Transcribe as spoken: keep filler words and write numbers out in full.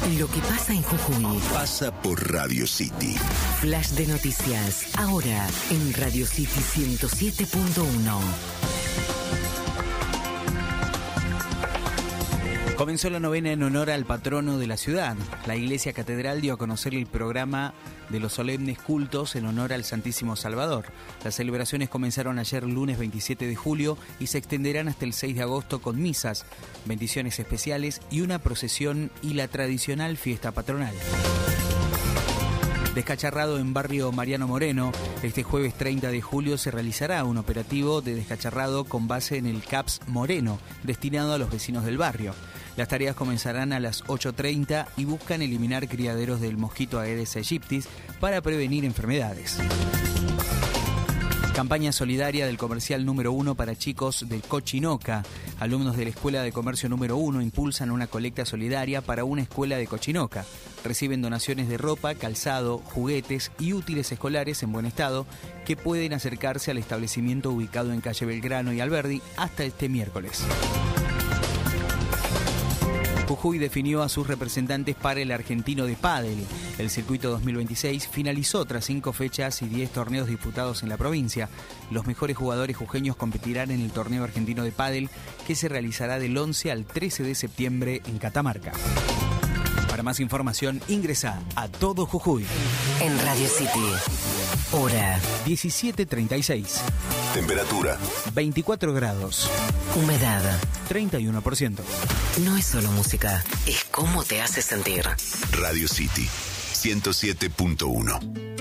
Lo que pasa en Jujuy pasa por Radio City. Flash de noticias, ahora en Radio City ciento siete punto uno. Comenzó la novena en honor al patrono de la ciudad. La Iglesia Catedral dio a conocer el programa de los solemnes cultos en honor al Santísimo Salvador. Las celebraciones comenzaron ayer lunes veintisiete de julio y se extenderán hasta el seis de agosto con misas, bendiciones especiales y una procesión y la tradicional fiesta patronal. Descacharrado en barrio Mariano Moreno, este jueves treinta de julio se realizará un operativo de descacharrado con base en el C A P S Moreno, destinado a los vecinos del barrio. Las tareas comenzarán a las ocho treinta y buscan eliminar criaderos del mosquito Aedes aegyptis para prevenir enfermedades. Campaña solidaria del comercial número uno para chicos de Cochinoca. Alumnos de la Escuela de Comercio número uno impulsan una colecta solidaria para una escuela de Cochinoca. Reciben donaciones de ropa, calzado, juguetes y útiles escolares en buen estado que pueden acercarse al establecimiento ubicado en calle Belgrano y Alberdi hasta este miércoles. Jujuy definió a sus representantes para el argentino de pádel. El circuito dos mil veintiséis finalizó tras cinco fechas y diez torneos disputados en la provincia. Los mejores jugadores jujeños competirán en el torneo argentino de pádel que se realizará del once al trece de septiembre en Catamarca. Para más información ingresa a Todo Jujuy. En Radio City, hora diecisiete treinta y seis. Temperatura veinticuatro grados. Humedad treinta y uno por ciento. No es solo música, es cómo te hace sentir. Radio City ciento siete punto uno.